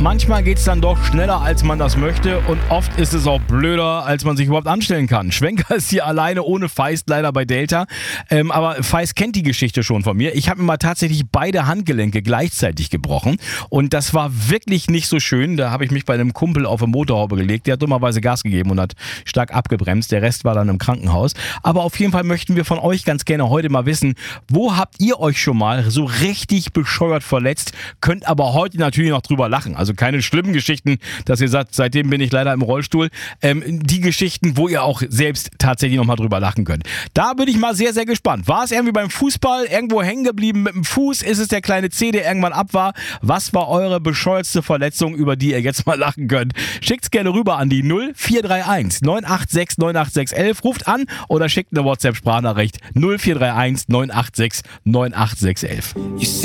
Manchmal geht es dann doch schneller, als man das möchte und oft ist es auch blöder, als man sich überhaupt anstellen kann. Schwenker ist hier alleine ohne Feist leider bei Delta, aber Feist kennt die Geschichte schon von mir. Ich habe mir mal tatsächlich beide Handgelenke gleichzeitig gebrochen und das war wirklich nicht so schön. Da habe ich mich bei einem Kumpel auf eine Motorhaube gelegt, der hat dummerweise Gas gegeben und hat stark abgebremst. Der Rest war dann im Krankenhaus. Aber auf jeden Fall möchten wir von euch ganz gerne heute mal wissen, wo habt ihr euch schon mal so richtig bescheuert verletzt? Könnt aber heute natürlich noch drüber lachen. Also keine schlimmen Geschichten, dass ihr sagt, seitdem bin ich leider im Rollstuhl. Die Geschichten, wo ihr auch selbst tatsächlich nochmal drüber lachen könnt. Da bin ich mal sehr, sehr gespannt. War es irgendwie beim Fußball irgendwo hängen geblieben mit dem Fuß? Ist es der kleine Zeh, der irgendwann ab war? Was war eure bescheuertste Verletzung, über die ihr jetzt mal lachen könnt? Schickt's gerne rüber an die 0431 986 98611. Ruft an oder schickt eine WhatsApp-Sprachnachricht 0431 986 98611.